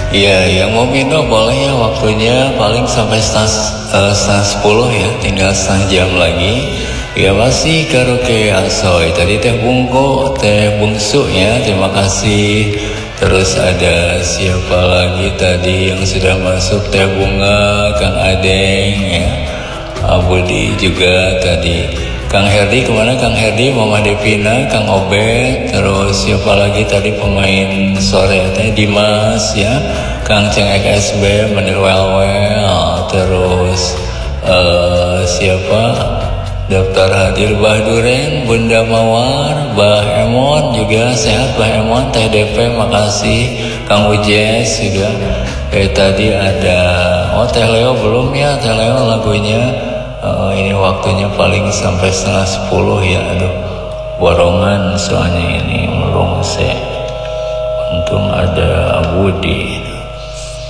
Iya, yang mau minum boleh ya, waktunya paling sampai setengah 10 ya, tinggal setengah jam lagi. Ya masih karaoke asoy. Tadi teh bungko, teh bungsu ya, terima kasih. Terus ada siapa lagi tadi yang sudah masuk, teh bunga, Kang Adeng ya, Abudi juga tadi. Kang Herdi kemana Kang Herdi, Mama Devina, Kang Obet, terus siapa lagi tadi pemain sore teh Dimas ya, Kang Ceng XSB, Menil Well, terus siapa daftar hadir Bah Duren, Bunda Mawar, Bah Emon juga sehat Bah Emon, Teh DP makasih, Kang Ujes juga. Tadi ada Teh Leo belum ya, Teh Leo lagunya. Ini waktunya paling sampai setengah 10 ya, aduh borongan soalnya ini melong se. Untung ada Budi.